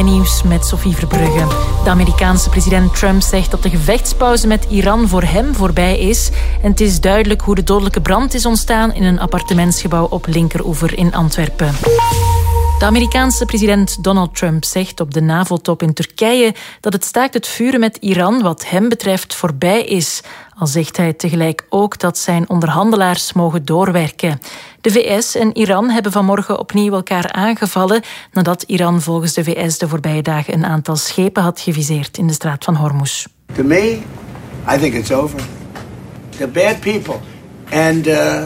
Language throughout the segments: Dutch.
Nieuws met Sophie Verbrugge. De Amerikaanse president Trump zegt dat de gevechtspauze met Iran voor hem voorbij is. En het is duidelijk hoe de dodelijke brand is ontstaan in een appartementsgebouw op Linkeroever in Antwerpen. De Amerikaanse president Donald Trump zegt op de NAVO-top in Turkije dat het staakt het vuren met Iran wat hem betreft voorbij is. Al zegt hij tegelijk ook dat zijn onderhandelaars mogen doorwerken. De VS en Iran hebben vanmorgen opnieuw elkaar aangevallen nadat Iran volgens de VS de voorbije dagen een aantal schepen had geviseerd in de straat van Hormuz. To me, I think it's over. They're bad people. And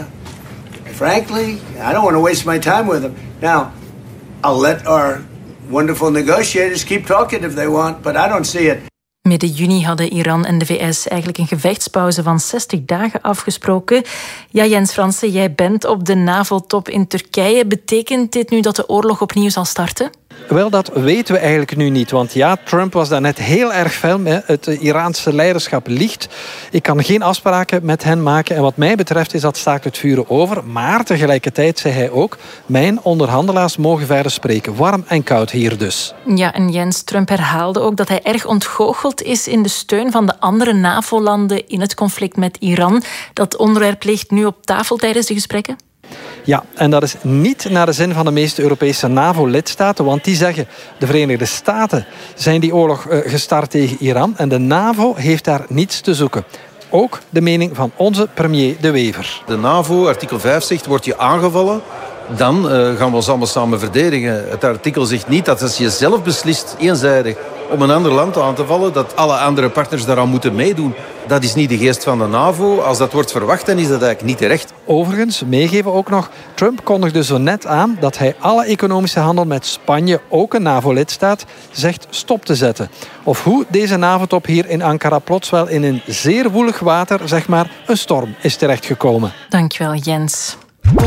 frankly, I don't want to waste my time with them. Now, I'll let our wonderful negotiators keep talking if they want, but I don't see it. Midden juni hadden Iran en de VS eigenlijk een gevechtspauze van 60 dagen afgesproken. Ja, Jens Fransen, jij bent op de NAVO-top in Turkije. Betekent dit nu dat de oorlog opnieuw zal starten? Wel, dat weten we eigenlijk nu niet. Want ja, Trump was daar net heel erg fel. Het Iraanse leiderschap liegt. Ik kan geen afspraken met hen maken. En wat mij betreft is dat staakt het vuren over. Maar tegelijkertijd zei hij ook, mijn onderhandelaars mogen verder spreken. Warm en koud hier dus. Ja, en Jens, Trump herhaalde ook dat hij erg ontgoocheld is in de steun van de andere NAVO-landen in het conflict met Iran. Dat onderwerp ligt nu op tafel tijdens de gesprekken? Ja, en dat is niet naar de zin van de meeste Europese NAVO-lidstaten, want die zeggen de Verenigde Staten zijn die oorlog gestart tegen Iran en de NAVO heeft daar niets te zoeken. Ook de mening van onze premier De Wever. De NAVO, artikel 5 zegt, word je aangevallen, dan gaan we ons allemaal samen verdedigen. Het artikel zegt niet dat als je zelf beslist, eenzijdig, om een ander land aan te vallen, dat alle andere partners daaraan moeten meedoen. Dat is niet de geest van de NAVO. Als dat wordt verwacht, dan is dat eigenlijk niet terecht. Overigens, meegeven ook nog, Trump kondigde zo net aan dat hij alle economische handel met Spanje, ook een NAVO-lidstaat, zegt stop te zetten. Of hoe deze NAVO-top hier in Ankara plots wel in een zeer woelig water, zeg maar, een storm is terechtgekomen. Dankjewel, Jens.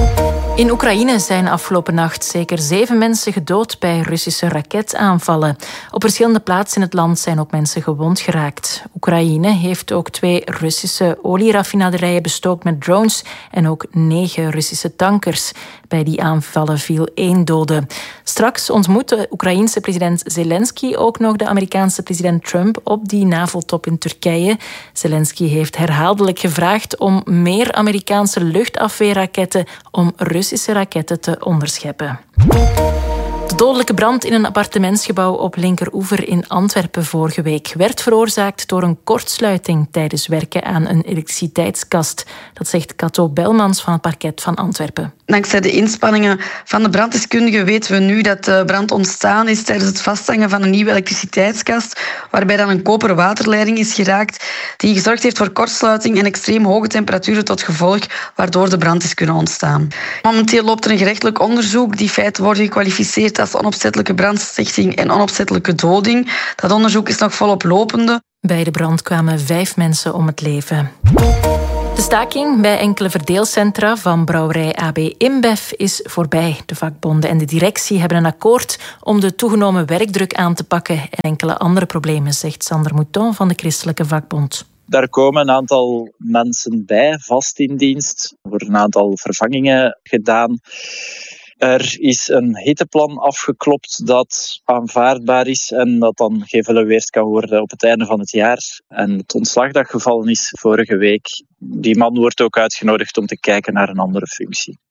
In Oekraïne zijn afgelopen nacht zeker 7 mensen gedood bij Russische raketaanvallen. Op verschillende plaatsen in het land zijn ook mensen gewond geraakt. Oekraïne heeft ook 2 Russische olieraffinaderijen bestookt met drones en ook 9 Russische tankers. Bij die aanvallen viel 1 dode. Straks ontmoet de Oekraïense president Zelensky ook nog de Amerikaanse president Trump op die NAVO-top in Turkije. Zelensky heeft herhaaldelijk gevraagd om meer Amerikaanse luchtafweerraketten om Russische raketten te onderscheppen. De dodelijke brand in een appartementsgebouw op Linkeroever in Antwerpen vorige week werd veroorzaakt door een kortsluiting tijdens werken aan een elektriciteitskast. Dat zegt Cato Belmans van het parket van Antwerpen. Dankzij de inspanningen van de branddeskundigen weten we nu dat de brand ontstaan is tijdens het vasthangen van een nieuwe elektriciteitskast, waarbij dan een koperen waterleiding is geraakt, die gezorgd heeft voor kortsluiting en extreem hoge temperaturen tot gevolg, waardoor de brand is kunnen ontstaan. Momenteel loopt er een gerechtelijk onderzoek. Die feiten worden gekwalificeerd als onopzettelijke brandstichting en onopzettelijke doding. Dat onderzoek is nog volop lopende. Bij de brand kwamen 5 mensen om het leven. De staking bij enkele verdeelcentra van brouwerij AB InBev is voorbij. De vakbonden en de directie hebben een akkoord om de toegenomen werkdruk aan te pakken en enkele andere problemen, zegt Sander Mouton van de Christelijke Vakbond. Daar komen een aantal mensen bij, vast in dienst. Er worden een aantal vervangingen gedaan. Er is een hitteplan afgeklopt dat aanvaardbaar is en dat dan geëvalueerd kan worden op het einde van het jaar. En het ontslag dat gevallen is vorige week, die man wordt ook uitgenodigd om te kijken naar een andere functie.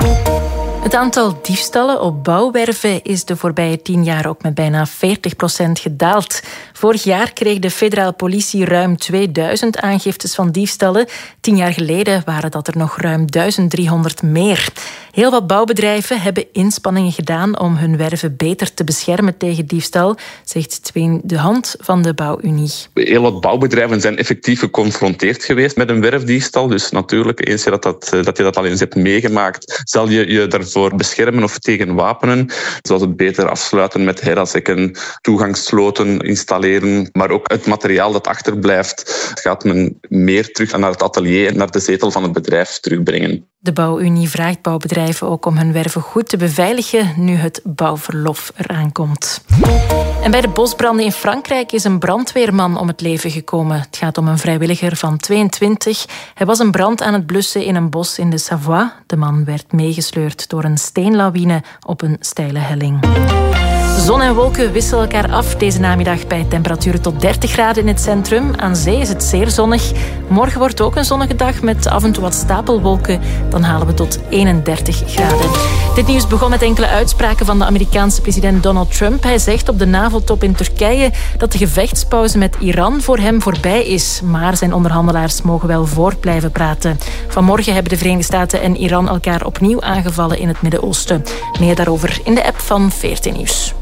Het aantal diefstallen op bouwwerven is de voorbije 10 jaar ook met bijna 40% gedaald. Vorig jaar kreeg de federale politie ruim 2000 aangiftes van diefstallen. 10 jaar geleden waren dat er nog ruim 1300 meer. Heel wat bouwbedrijven hebben inspanningen gedaan om hun werven beter te beschermen tegen diefstal, zegt Tween de Hand van de Bouwunie. Heel wat bouwbedrijven zijn effectief geconfronteerd geweest met een werfdiefstal. Dus natuurlijk, eens dat je dat al eens hebt meegemaakt, zal je daarvoor beschermen of tegen wapenen. Zoals het beter afsluiten met herassekken, toegangssloten installeren, maar ook het materiaal dat achterblijft gaat men meer terug naar het atelier en naar de zetel van het bedrijf terugbrengen. De Bouwunie vraagt bouwbedrijven ook om hun werven goed te beveiligen nu het bouwverlof eraan komt. En bij de bosbranden in Frankrijk is een brandweerman om het leven gekomen. Het gaat om een vrijwilliger van 22. Hij was een brand aan het blussen in een bos in de Savoie. De man werd meegesleurd door een steenlawine op een steile helling. Zon en wolken wisselen elkaar af deze namiddag bij temperaturen tot 30 graden in het centrum. Aan zee is het zeer zonnig. Morgen wordt ook een zonnige dag met af en toe wat stapelwolken. Dan halen we tot 31 graden. Dit nieuws begon met enkele uitspraken van de Amerikaanse president Donald Trump. Hij zegt op de NAVO-top in Turkije dat de gevechtspauze met Iran voor hem voorbij is. Maar zijn onderhandelaars mogen wel voort blijven praten. Vanmorgen hebben de Verenigde Staten en Iran elkaar opnieuw aangevallen in het Midden-Oosten. Meer daarover in de app van 14 Nieuws.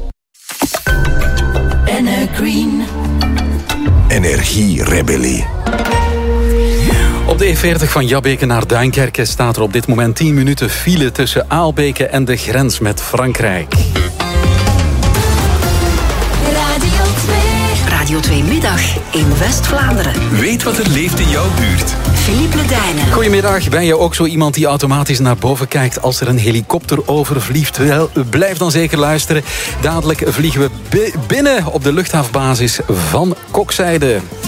Green. Energierebellie. Op de E40 van Jabbeke naar Duinkerke staat er op dit moment 10 minuten file tussen Aalbeke en de grens met Frankrijk. Radio 2 Middag in West-Vlaanderen. Weet wat er leeft in jouw buurt. Philippe Ledijnen. Goedemiddag, ben je ook zo iemand die automatisch naar boven kijkt als er een helikopter overvliegt? Wel, blijf dan zeker luisteren. Dadelijk vliegen we binnen op de luchthavenbasis van Kokzijde.